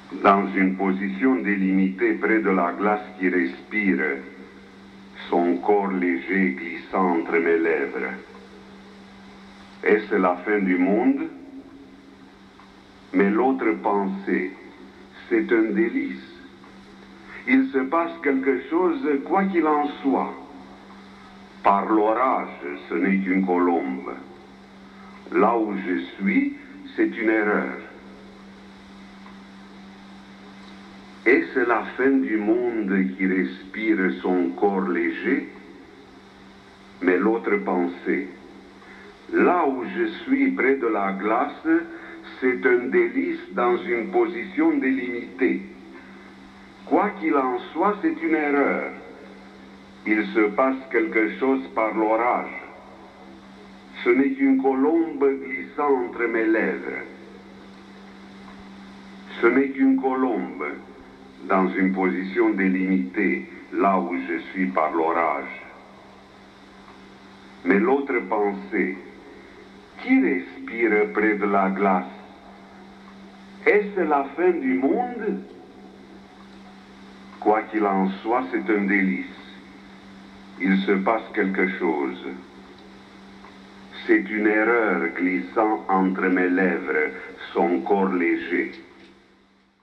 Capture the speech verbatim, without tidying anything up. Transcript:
dans une position délimitée près de la glace qui respire, son corps léger glissant entre mes lèvres. Est-ce la fin du monde? Mais l'autre pensée, c'est un délice. Il se passe quelque chose, quoi qu'il en soit. Par l'orage, ce n'est qu'une colombe. Là où je suis, c'est une erreur. Est-ce la fin du monde qui respire son corps léger? Mais l'autre pensée, là où je suis près de la glace, c'est un délice dans une position délimitée. Quoi qu'il en soit, c'est une erreur. Il se passe quelque chose par l'orage. Ce n'est qu'une colombe glissant entre mes lèvres. Ce n'est qu'une colombe dans une position délimitée, là où je suis par l'orage. Mais l'autre pensée, qui respire près de la glace? Est-ce la fin du monde? Quoi qu'il en soit, c'est un délice. Il se passe quelque chose. C'est une erreur glissant entre mes lèvres, son corps léger.